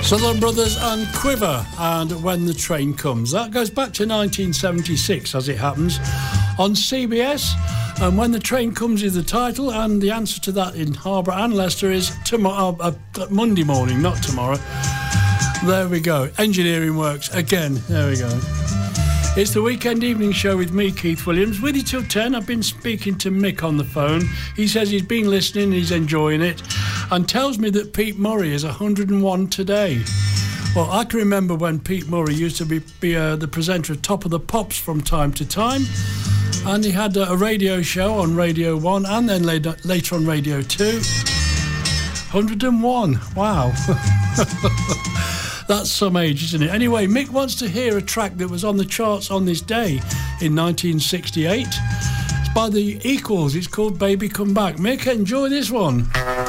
Southern Brothers and Quiver and When the Train Comes. That goes back to 1976 as it happens on CBS, and When the Train Comes is the title, and the answer to that in Harborough and Leicester is tomorrow, Monday morning, not tomorrow. There we go. Engineering works again. There we go. It's the Weekend Evening Show with me, Keith Williams. With you till 10. I've been speaking to Mick on the phone. He says he's been listening, he's enjoying it, and tells me that Pete Murray is 101 today. Well, I can remember when Pete Murray used to be the presenter of Top of the Pops from time to time, and he had a radio show on Radio 1 and then later on Radio 2. 101, wow. That's some age, isn't it? Anyway, Mick wants to hear a track that was on the charts on this day in 1968. It's by the Equals. It's called Baby Come Back. Mick, enjoy this one.